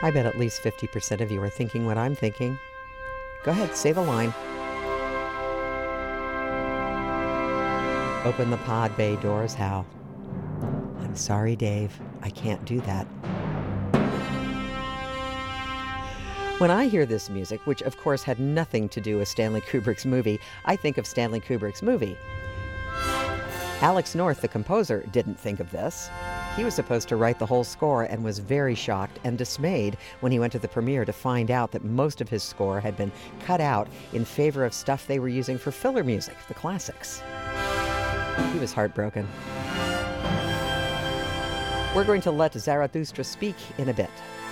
I bet at least 50% of you are thinking what I'm thinking. Go ahead, say the line. Open the pod bay doors, Hal. I'm sorry, Dave. I can't do that. When I hear this music, which of course had nothing to do with Stanley Kubrick's movie, I think of Stanley Kubrick's movie. Alex North, the composer, didn't think of this. He was supposed to write the whole score and was very shocked and dismayed when he went to the premiere to find out that most of his score had been cut out in favor of stuff they were using for filler music, the classics. He was heartbroken. We're going to let Zarathustra speak in a bit.